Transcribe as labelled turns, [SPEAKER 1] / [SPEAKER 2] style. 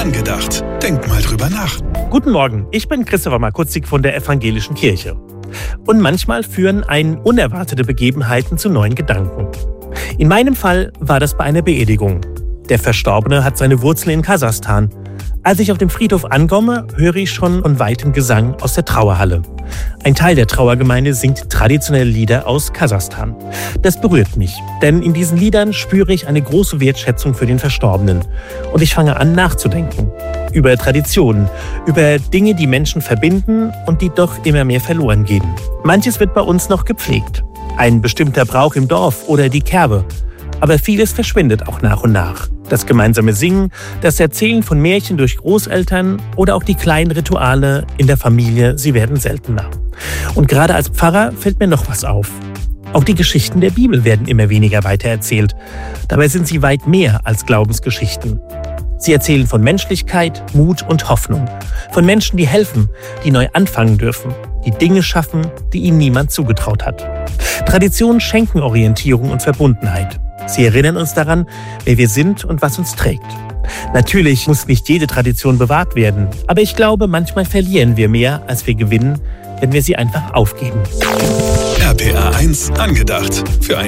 [SPEAKER 1] Angedacht. Denk mal drüber nach.
[SPEAKER 2] Guten Morgen, ich bin Christopher Markutzig von der Evangelischen Kirche. Und manchmal führen einen unerwartete Begebenheiten zu neuen Gedanken. In meinem Fall war das bei einer Beerdigung. Der Verstorbene hat seine Wurzeln in Kasachstan. Als ich auf dem Friedhof ankomme, höre ich schon von weitem Gesang aus der Trauerhalle. Ein Teil der Trauergemeinde singt traditionelle Lieder aus Kasachstan. Das berührt mich, denn in diesen Liedern spüre ich eine große Wertschätzung für den Verstorbenen. Und ich fange an nachzudenken. Über Traditionen, über Dinge, die Menschen verbinden und die doch immer mehr verloren gehen. Manches wird bei uns noch gepflegt. Ein bestimmter Brauch im Dorf oder die Kerbe. Aber vieles verschwindet auch nach und nach. Das gemeinsame Singen, das Erzählen von Märchen durch Großeltern oder auch die kleinen Rituale in der Familie, sie werden seltener. Und gerade als Pfarrer fällt mir noch was auf. Auch die Geschichten der Bibel werden immer weniger weitererzählt. Dabei sind sie weit mehr als Glaubensgeschichten. Sie erzählen von Menschlichkeit, Mut und Hoffnung. Von Menschen, die helfen, die neu anfangen dürfen, die Dinge schaffen, die ihnen niemand zugetraut hat. Traditionen schenken Orientierung und Verbundenheit. Sie erinnern uns daran, wer wir sind und was uns trägt. Natürlich muss nicht jede Tradition bewahrt werden, aber ich glaube, manchmal verlieren wir mehr, als wir gewinnen, wenn wir sie einfach aufgeben.
[SPEAKER 1] RPA 1 Angedacht. Für ein